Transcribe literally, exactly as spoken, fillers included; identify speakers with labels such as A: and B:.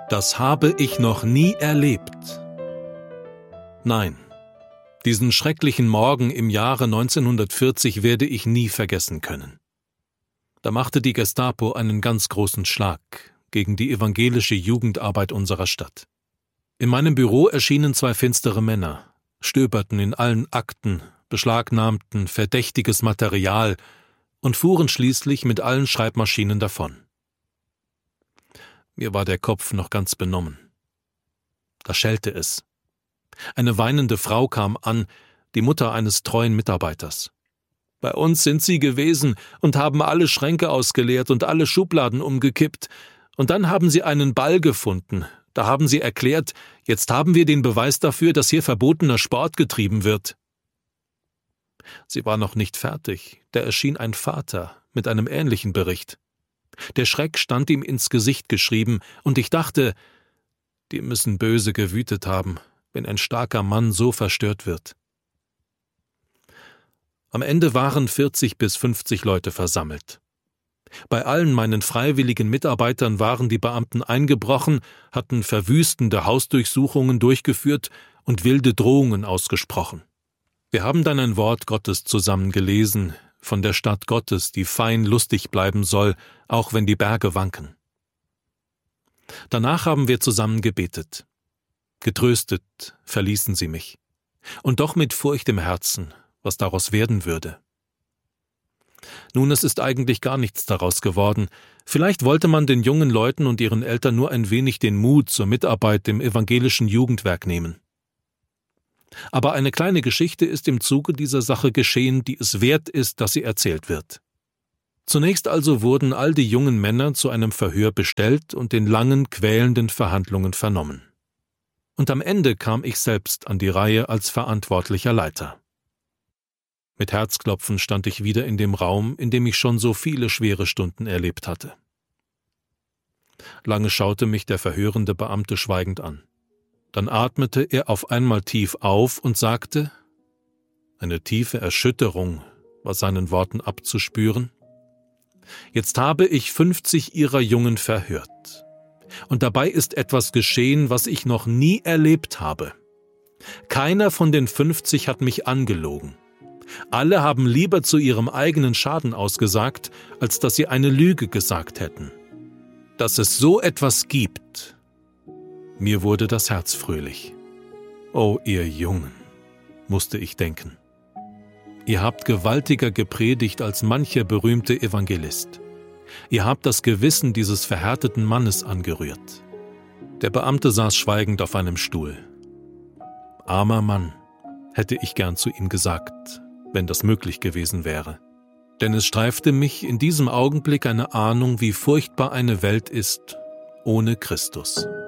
A: Das habe ich noch nie erlebt. Nein, diesen schrecklichen Morgen im Jahre neunzehnhundertvierzig werde ich nie vergessen können. Da machte die Gestapo einen ganz großen Schlag gegen die evangelische Jugendarbeit unserer Stadt. In meinem Büro erschienen zwei finstere Männer, stöberten in allen Akten, beschlagnahmten verdächtiges Material und fuhren schließlich mit allen Schreibmaschinen davon. Mir war der Kopf noch ganz benommen. Da schellte es. Eine weinende Frau kam an, die Mutter eines treuen Mitarbeiters. »Bei uns sind sie gewesen und haben alle Schränke ausgeleert und alle Schubladen umgekippt. Und dann haben sie einen Ball gefunden. Da haben sie erklärt, jetzt haben wir den Beweis dafür, dass hier verbotener Sport getrieben wird.« Sie war noch nicht fertig, da erschien ein Vater mit einem ähnlichen Bericht. Der Schreck stand ihm ins Gesicht geschrieben, und ich dachte, die müssen böse gewütet haben, wenn ein starker Mann so verstört wird. Am Ende waren vierzig bis fünfzig Leute versammelt. Bei allen meinen freiwilligen Mitarbeitern waren die Beamten eingebrochen, hatten verwüstende Hausdurchsuchungen durchgeführt und wilde Drohungen ausgesprochen. Wir haben dann ein Wort Gottes zusammen gelesen, von der Stadt Gottes, die fein lustig bleiben soll, auch wenn die Berge wanken. Danach haben wir zusammen gebetet. Getröstet verließen sie mich. Und doch mit Furcht im Herzen, was daraus werden würde. Nun, es ist eigentlich gar nichts daraus geworden. Vielleicht wollte man den jungen Leuten und ihren Eltern nur ein wenig den Mut zur Mitarbeit im evangelischen Jugendwerk nehmen. Aber eine kleine Geschichte ist im Zuge dieser Sache geschehen, die es wert ist, dass sie erzählt wird. Zunächst also wurden all die jungen Männer zu einem Verhör bestellt und in langen, quälenden Verhandlungen vernommen. Und am Ende kam ich selbst an die Reihe als verantwortlicher Leiter. Mit Herzklopfen stand ich wieder in dem Raum, in dem ich schon so viele schwere Stunden erlebt hatte. Lange schaute mich der verhörende Beamte schweigend an. Dann atmete er auf einmal tief auf und sagte, eine tiefe Erschütterung war seinen Worten abzuspüren: »Jetzt habe ich fünfzig Ihrer Jungen verhört. Und dabei ist etwas geschehen, was ich noch nie erlebt habe. Keiner von den fünfzig hat mich angelogen. Alle haben lieber zu ihrem eigenen Schaden ausgesagt, als dass sie eine Lüge gesagt hätten. Dass es so etwas gibt.« Mir wurde das Herz fröhlich. »Oh, ihr Jungen«, musste ich denken. »Ihr habt gewaltiger gepredigt als mancher berühmte Evangelist. Ihr habt das Gewissen dieses verhärteten Mannes angerührt.« Der Beamte saß schweigend auf einem Stuhl. »Armer Mann«, hätte ich gern zu ihm gesagt, wenn das möglich gewesen wäre. Denn es streifte mich in diesem Augenblick eine Ahnung, wie furchtbar eine Welt ist ohne Christus.